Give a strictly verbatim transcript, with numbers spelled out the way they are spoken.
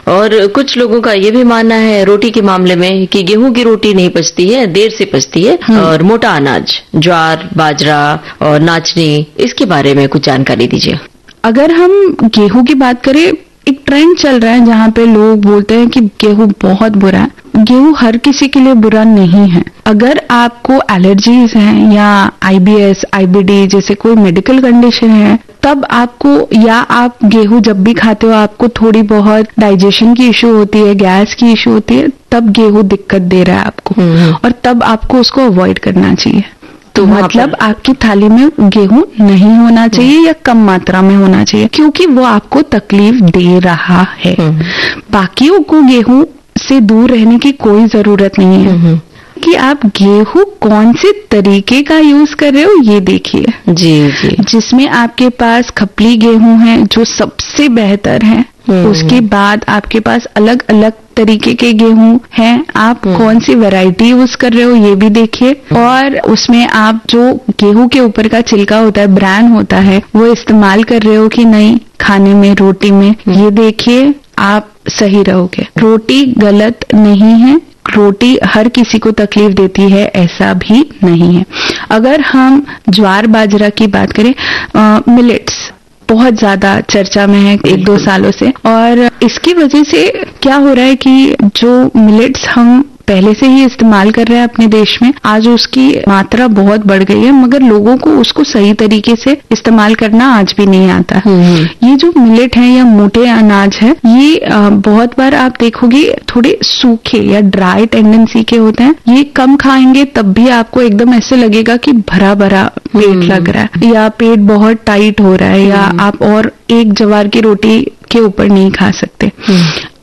और कुछ लोगों का ये भी मानना है रोटी के मामले में कि गेहूं की रोटी नहीं पचती है, देर से पचती है, और मोटा अनाज ज्वार, बाजरा और नाचनी, इसके बारे में कुछ जानकारी दीजिए। अगर हम गेहूं की बात करें, एक ट्रेंड चल रहा है जहाँ पे लोग बोलते हैं कि गेहूं बहुत बुरा है। गेहूं हर किसी के लिए बुरा नहीं है। अगर आपको एलर्जीज हैं या आईबीएस, आईबीडी जैसे कोई मेडिकल कंडीशन है, तब आपको, या आप गेहूं जब भी खाते हो आपको थोड़ी बहुत डाइजेशन की इश्यू होती है, गैस की इश्यू होती है, तब गेहूं दिक्कत दे रहा है आपको, और तब आपको उसको अवॉइड करना चाहिए। तो मतलब आपकी थाली में गेहूं नहीं होना चाहिए या कम मात्रा में होना चाहिए, क्योंकि वो आपको तकलीफ दे रहा है। बाकियों को गेहूं से दूर रहने की कोई जरूरत नहीं है। कि आप गेहूं कौन से तरीके का यूज कर रहे हो ये देखिए। जी जी। जिसमें आपके पास खपली गेहूं है जो सबसे बेहतर है, उसके बाद आपके पास अलग अलग तरीके के गेहूं हैं, आप कौन सी वैरायटी यूज कर रहे हो ये भी देखिए, और उसमें आप जो गेहूं के ऊपर का छिलका होता है, ब्रांड होता है, वो इस्तेमाल कर रहे हो कि नहीं खाने में, रोटी में, ये देखिए, आप सही रहोगे। रोटी गलत नहीं है, रोटी हर किसी को तकलीफ देती है ऐसा भी नहीं है। अगर हम ज्वार बाजरा की बात करें, मिलेट्स बहुत ज्यादा चर्चा में है एक दो सालों से, और इसकी वजह से क्या हो रहा है कि जो मिलेट्स हम पहले से ही इस्तेमाल कर रहे हैं अपने देश में, आज उसकी मात्रा बहुत बढ़ गई है, मगर लोगों को उसको सही तरीके से इस्तेमाल करना आज भी नहीं आता। ये जो मिलेट है या मोटे अनाज है, ये बहुत बार आप देखोगे थोड़े सूखे या ड्राई टेंडेंसी के होते हैं। ये कम खाएंगे तब भी आपको एकदम ऐसे लगेगा कि भरा भरा पेट लग रहा है, या पेट बहुत टाइट हो रहा है, या आप और एक ज्वार की रोटी के ऊपर नहीं खा सकते।